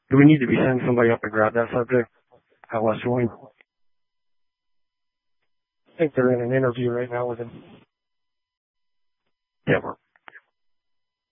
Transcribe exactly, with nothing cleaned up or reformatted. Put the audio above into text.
Do we need to be sending somebody up to grab that subject at West Point? I think they're in an interview right now with him. Yeah, we're